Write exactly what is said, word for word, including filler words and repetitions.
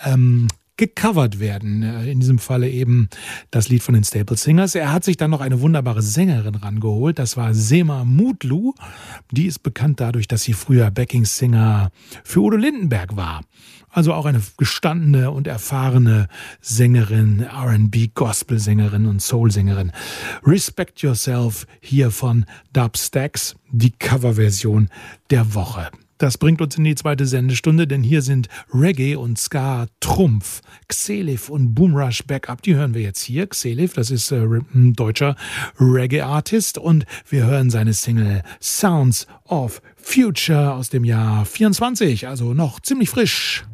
ähm, gecovert werden. In diesem Falle eben das Lied von den Staple Singers. Er hat sich dann noch eine wunderbare Sängerin rangeholt. Das war Sema Mutlu. Die ist bekannt dadurch, dass sie früher Backing-Singer für Udo Lindenberg war. Also auch eine gestandene und erfahrene Sängerin, R and B, Gospel-Sängerin und Soul-Sängerin. Respect Yourself hier von Dubstacks, die Coverversion der Woche. Das bringt uns in die zweite Sendestunde, denn hier sind Reggae und Ska Trumpf, Xelif und Boomrush Backup. Die hören wir jetzt hier. Xelif, das ist äh, ein deutscher Reggae-Artist und wir hören seine Single Sounds of Future aus dem Jahr vierundzwanzig, also noch ziemlich frisch.